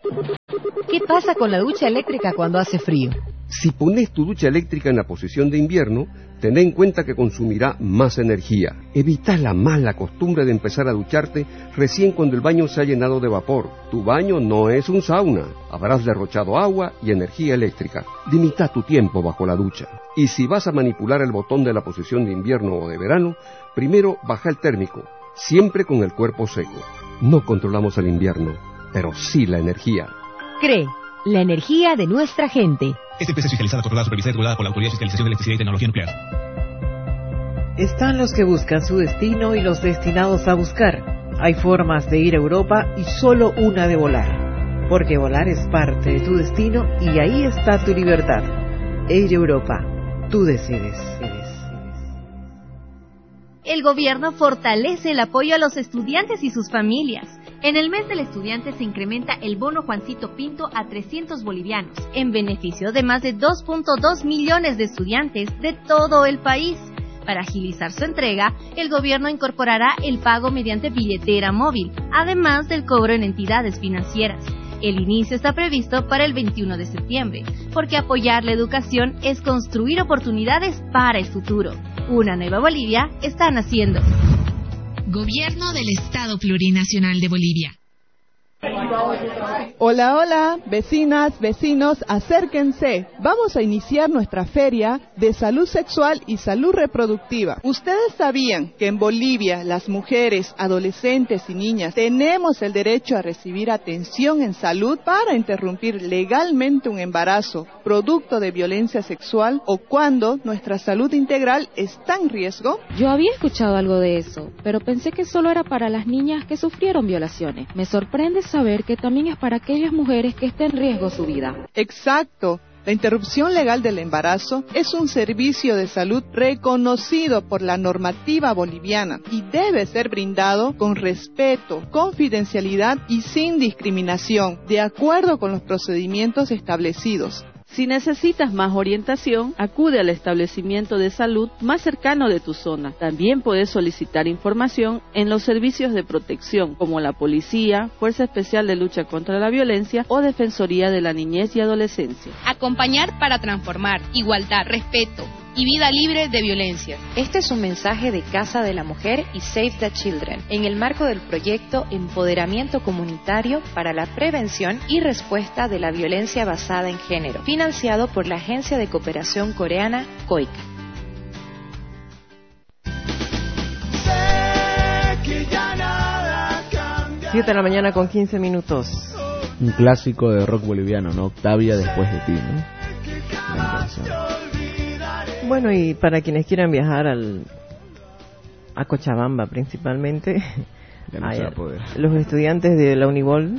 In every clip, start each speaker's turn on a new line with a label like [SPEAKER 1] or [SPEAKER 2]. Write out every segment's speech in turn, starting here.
[SPEAKER 1] ¿Qué pasa con la ducha eléctrica cuando hace frío?
[SPEAKER 2] Si pones tu ducha eléctrica en la posición de invierno, ten en cuenta que consumirá más energía. Evita la mala costumbre de empezar a ducharte recién cuando el baño se ha llenado de vapor. Tu baño no es un sauna. Habrás derrochado agua y energía eléctrica. Limita tu tiempo bajo la ducha. Y si vas a manipular el botón de la posición de invierno o de verano, primero baja el térmico, siempre con el cuerpo seco. No controlamos el invierno, pero sí la energía.
[SPEAKER 1] CRE, la energía de nuestra gente.
[SPEAKER 3] Empresa fiscalizada, controlada, supervisada y regulada por la Autoridad de Fiscalización de Electricidad y Tecnología Nuclear.
[SPEAKER 4] Están los que buscan su destino y los destinados a buscar. Hay formas de ir a Europa y solo una de volar. Porque volar es parte de tu destino y ahí está tu libertad. Air Europa, tú decides.
[SPEAKER 5] El gobierno fortalece el apoyo a los estudiantes y sus familias. En el mes del estudiante se incrementa el bono Juancito Pinto a 300 bolivianos, en beneficio de más de 2.2 millones de estudiantes de todo el país. Para agilizar su entrega, el gobierno incorporará el pago mediante billetera móvil, además del cobro en entidades financieras. El inicio está previsto para el 21 de septiembre, porque apoyar la educación es construir oportunidades para el futuro. Una nueva Bolivia está naciendo.
[SPEAKER 6] Gobierno del Estado Plurinacional de Bolivia.
[SPEAKER 7] Hola, hola, vecinas, vecinos, acérquense. Vamos a iniciar nuestra feria de salud sexual y salud reproductiva. ¿Ustedes sabían que en Bolivia las mujeres, adolescentes y niñas tenemos el derecho a recibir atención en salud para interrumpir legalmente un embarazo, producto de violencia sexual o cuando nuestra salud integral está en riesgo?
[SPEAKER 8] Yo había escuchado algo de eso, pero pensé que solo era para las niñas que sufrieron violaciones. Me sorprende saber que también es para aquellas mujeres que está en riesgo su vida.
[SPEAKER 7] Exacto. La interrupción legal del embarazo es un servicio de salud reconocido por la normativa boliviana y debe ser brindado con respeto, confidencialidad y sin discriminación, de acuerdo con los procedimientos establecidos.
[SPEAKER 9] Si necesitas más orientación, acude al establecimiento de salud más cercano de tu zona. También puedes solicitar información en los servicios de protección, como la Policía, Fuerza Especial de Lucha contra la Violencia o Defensoría de la Niñez y Adolescencia.
[SPEAKER 10] Acompañar para transformar, igualdad, respeto y vida libre de violencia.
[SPEAKER 11] Este es un mensaje de Casa de la Mujer y Save the Children, en el marco del proyecto Empoderamiento Comunitario para la Prevención y Respuesta de la Violencia Basada en Género, financiado por la Agencia de Cooperación Coreana, COICA.
[SPEAKER 4] 7 de la mañana con 15 minutos.
[SPEAKER 12] Un clásico de rock boliviano, ¿no? Octavia, después de ti, ¿no? Gran canción.
[SPEAKER 4] Bueno, y para quienes quieran viajar a Cochabamba principalmente, los estudiantes de la Unibol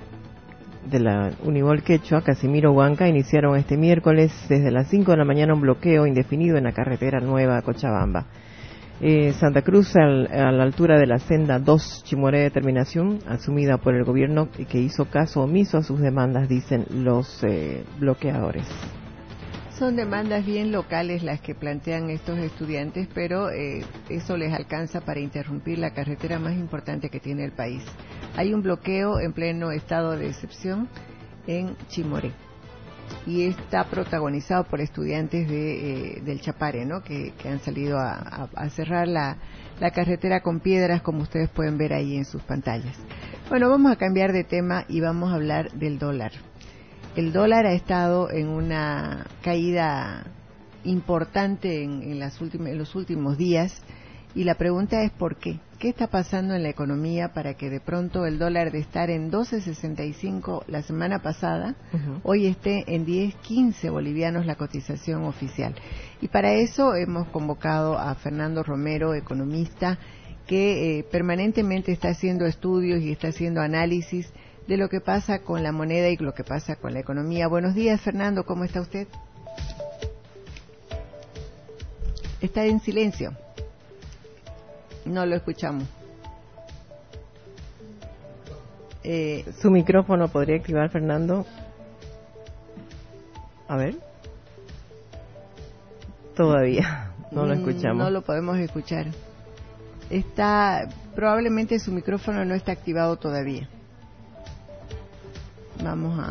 [SPEAKER 4] Quechua, Casimiro Huanca, iniciaron este miércoles desde las 5 de la mañana un bloqueo indefinido en la carretera nueva a Cochabamba. Santa Cruz, a la altura de la senda 2, Chimoré, determinación asumida por el gobierno que hizo caso omiso a sus demandas, dicen los bloqueadores.
[SPEAKER 13] Son demandas bien locales las que plantean estos estudiantes, pero eso les alcanza para interrumpir la carretera más importante que tiene el país. Hay un bloqueo en pleno estado de excepción en Chimoré y está protagonizado por estudiantes del Chapare, ¿no? que han salido a cerrar la carretera con piedras, como ustedes pueden ver ahí en sus pantallas. Bueno, vamos a cambiar de tema y vamos a hablar del dólar. El dólar ha estado en una caída importante en los últimos días y la pregunta es ¿por qué? ¿Qué está pasando en la economía para que de pronto el dólar de estar en 12.65 la semana pasada, hoy esté en 10.15 bolivianos la cotización oficial? Y para eso hemos convocado a Fernando Romero, economista, que permanentemente está haciendo estudios y está haciendo análisis de lo que pasa con la moneda y lo que pasa con la economía. Buenos días, Fernando, ¿cómo está usted? Está en silencio. No lo escuchamos.
[SPEAKER 4] Su micrófono podría activar, Fernando. A ver. Todavía no lo escuchamos.
[SPEAKER 13] No lo podemos escuchar. Probablemente su micrófono no está activado todavía. vamos a